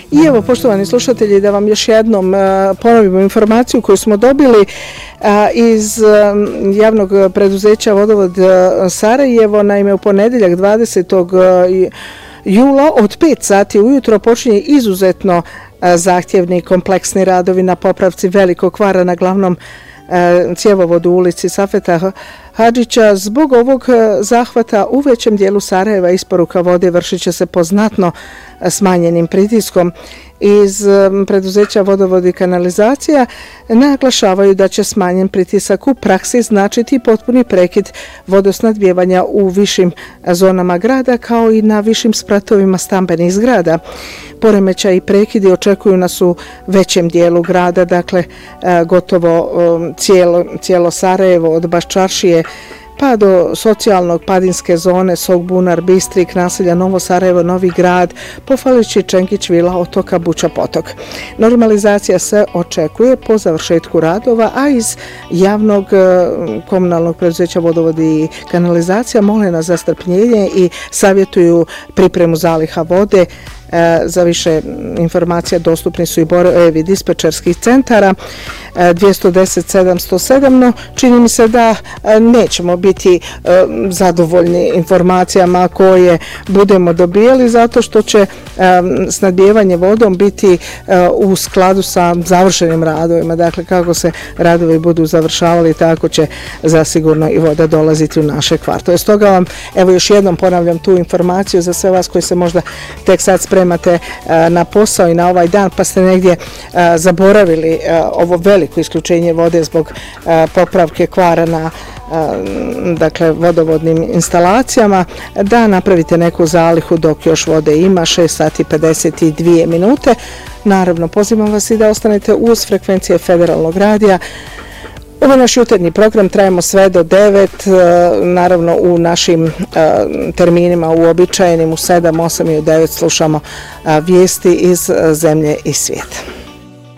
I evo, poštovani slušatelji, da vam još jednom ponovimo informaciju koju smo dobili iz javnog preduzeća Vodovod Sarajevo. Naime, u ponedjeljak 20. jula od 5 sati ujutro počinje izuzetno zahtjevni kompleksni radovi na popravci velikog kvara na glavnom cjevovodu u ulici Safeta Hadžića. Zbog ovog zahvata u većem dijelu Sarajeva isporuka vode vršit će se po znatno smanjenim pritiskom. Iz preduzeća Vodovod i kanalizacija naglašavaju da će smanjen pritisak u praksi značiti potpuni prekid vodosnadbijevanja u višim zonama grada kao i na višim spratovima stambenih zgrada. Poremećaji i prekidi očekuju nas u većem dijelu grada, dakle gotovo cijelo Sarajevo od Baščaršije pa do socijalnog Padinske zone, Sogbunar, Bistrik, naselja Novo Sarajevo, Novi Grad, Pofalići, Čengić, Vila, Otoka, Buča, Potok. Normalizacija se očekuje po završetku radova, a iz javnog komunalnog preduzeća Vodovod i kanalizacija mole nas za strpljenje i savjetuju pripremu zaliha vode. Za više informacija dostupni su i brojevi dispečerskih centara 210 707, no čini mi se da nećemo biti zadovoljni informacijama koje budemo dobijali zato što će snadbijevanje vodom biti u skladu sa završenim radovima. Dakle, kako se radovi budu završavali, tako će zasigurno i voda dolaziti u naše kvartove. Stoga vam, evo još jednom ponavljam tu informaciju za sve vas koji se možda tek sad spremate na posao i na ovaj dan pa ste negdje zaboravili ovo veliko isključenje vode zbog popravke kvara na dakle vodovodnim instalacijama, da napravite neku zalihu dok još vode ima. 6 sati 52 minute. Naravno, pozivam vas i da ostanete uz frekvencije Federalnog radija. Ovo naš jutarnji program, trajamo sve do 9, naravno u našim terminima uobičajenim u 7, 8 i u 9 slušamo vijesti iz zemlje i svijeta.